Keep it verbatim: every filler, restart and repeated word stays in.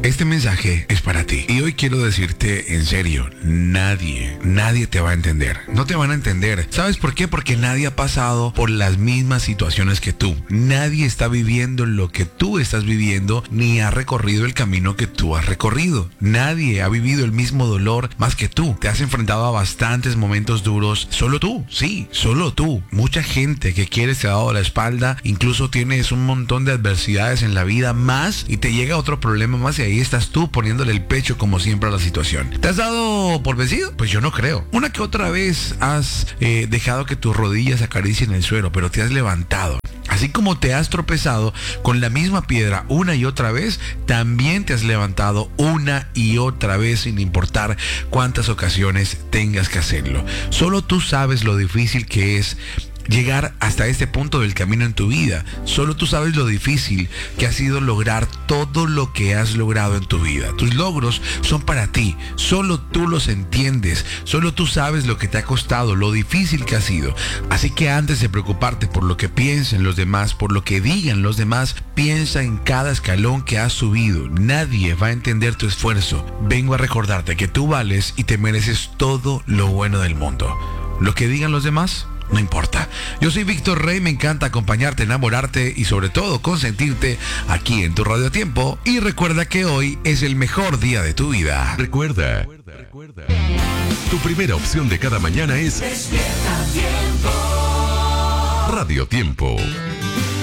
Este mensaje es para ti. Y hoy quiero decirte en serio, nadie, nadie te va a entender. No te van a entender. ¿Sabes por qué? Porque nadie ha pasado por las mismas situaciones que tú. Nadie está viviendo lo que tú estás viviendo, ni ha recorrido el camino que tú has recorrido. Nadie ha vivido el mismo dolor más que tú. Te has enfrentado a bastantes momentos duros. Solo tú, sí, solo tú. Mucha gente que quieres te ha dado la espalda. Incluso tienes un montón de adversidades en la vida más y te llega otro problema más y ahí estás tú poniéndole el pecho como siempre a la situación. ¿Te has dado por vencido? Pues yo no creo. Una que otra vez has eh, dejado que tus rodillas acaricien el suelo, pero te has levantado. Así como te has tropezado con la misma piedra una y otra vez, también te has levantado una y otra vez sin importar cuántas ocasiones tengas que hacerlo. Solo tú sabes lo difícil que es llegar hasta este punto del camino en tu vida. Solo tú sabes lo difícil que ha sido lograr todo lo que has logrado en tu vida. Tus logros son para ti. Solo tú los entiendes. Solo tú sabes lo que te ha costado, lo difícil que ha sido. Así que antes de preocuparte por lo que piensen los demás, por lo que digan los demás, piensa en cada escalón que has subido. Nadie va a entender tu esfuerzo. Vengo a recordarte que tú vales y te mereces todo lo bueno del mundo. Lo que digan los demás, no importa. Yo soy Víctor Rey, me encanta acompañarte, enamorarte y sobre todo consentirte aquí en tu Radio Tiempo. Y recuerda que hoy es el mejor día de tu vida. Recuerda, recuerda, tu primera opción de cada mañana es Despierta Tiempo. Radio Tiempo.